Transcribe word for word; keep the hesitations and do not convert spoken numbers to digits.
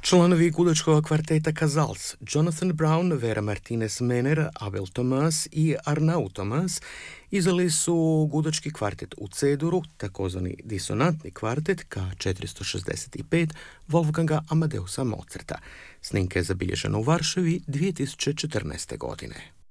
Članovi gudačkog kvarteta Casals, Jonathan Brown, Vera Martinez Mener, Abel Thomas i Arnaud Thomas izdali su gudački kvartet u C-duru, takozvani disonantni kvartet K četiristo šezdeset pet Wolfganga Amadeusa Mozarta. Snimka je zabilježena u Varšavi dvije tisuće četrnaeste godine.